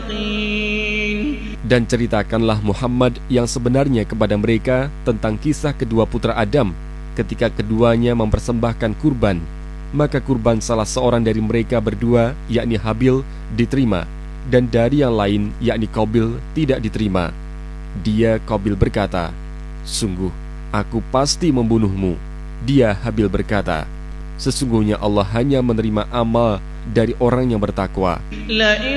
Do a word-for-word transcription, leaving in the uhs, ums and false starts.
Dan ceritakanlah Muhammad yang sebenarnya kepada mereka tentang kisah kedua putra Adam ketika keduanya mempersembahkan kurban. Maka kurban salah seorang dari mereka berdua, yakni Habil, diterima, dan dari yang lain, yakni Qabil, tidak diterima. Dia, Qabil, berkata, "Sungguh, aku pasti membunuhmu." Dia, Habil, berkata, "Sesungguhnya Allah hanya menerima amal dari orang yang bertakwa."